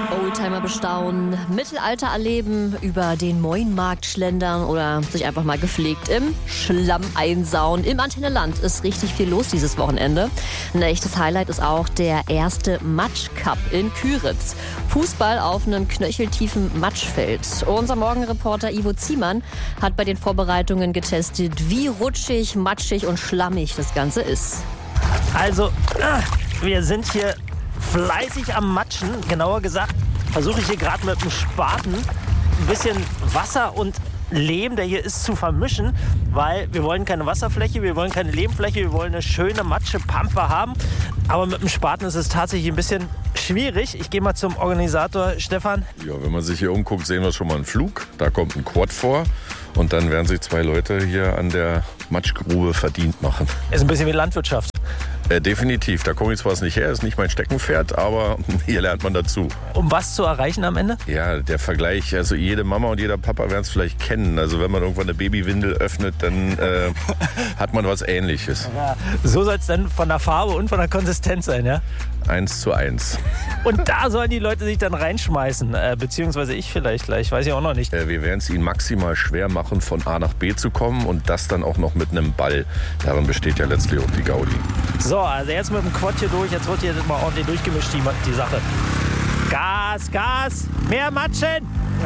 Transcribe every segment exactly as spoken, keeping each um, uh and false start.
Oldtimer bestaunen, Mittelalter erleben, über den Moinmarkt schlendern oder sich einfach mal gepflegt im Schlamm einsauen. Im Antenneland ist richtig viel los dieses Wochenende. Ein echtes Highlight ist auch der erste Matschcup in Küritz. Fußball auf einem knöcheltiefen Matschfeld. Unser Morgenreporter Ivo Ziemann hat bei den Vorbereitungen getestet, wie rutschig, matschig und schlammig das Ganze ist. Also, wir sind hier fleißig am Matschen. Genauer gesagt versuche ich hier gerade mit dem Spaten ein bisschen Wasser und Lehm, der hier ist, zu vermischen, weil wir wollen keine Wasserfläche, wir wollen keine Lehmfläche, wir wollen eine schöne Matschepampe haben. Aber mit dem Spaten ist es tatsächlich ein bisschen schwierig. Ich gehe mal zum Organisator Stefan. Ja, wenn man sich hier umguckt, sehen wir schon mal einen Flug. Da kommt ein Quad vor. Und dann werden sich zwei Leute hier an der Matschgrube verdient machen. Ist ein bisschen wie Landwirtschaft. Äh, definitiv. Da komme ich zwar nicht her, ist nicht mein Steckenpferd, aber hier lernt man dazu. Um was zu erreichen am Ende? Ja, der Vergleich, also jede Mama und jeder Papa werden es vielleicht kennen. Also wenn man irgendwann eine Babywindel öffnet, dann äh, hat man was Ähnliches. Ja, so soll es dann von der Farbe und von der Konsistenz sein, ja? Eins zu eins. Und da sollen die Leute sich dann reinschmeißen, äh, beziehungsweise ich vielleicht gleich, weiß ich auch noch nicht. Äh, wir werden es ihnen maximal schwer machen, von A nach B zu kommen und das dann auch noch mit einem Ball. Darin besteht ja letztlich auch die Gaudi. So, also jetzt mit dem Quad hier durch, jetzt wird hier mal ordentlich durchgemischt, die, die Sache. Gas, Gas, mehr Matschen!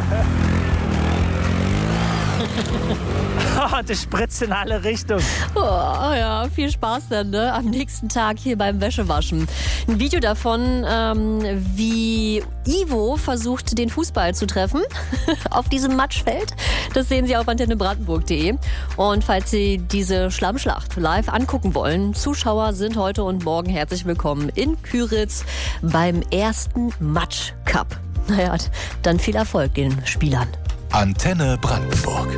Und es spritzt in alle Richtungen. Oh, ja, viel Spaß dann, ne? Am nächsten Tag hier beim Wäschewaschen. Ein Video davon, ähm, wie Ivo versucht, den Fußball zu treffen auf diesem Matschfeld. Das sehen Sie auf antenne brandenburg punkt de. Und falls Sie diese Schlammschlacht live angucken wollen, Zuschauer sind heute und morgen herzlich willkommen in Küritz beim ersten Matschcup. Naja, dann viel Erfolg den Spielern. Antenne Brandenburg.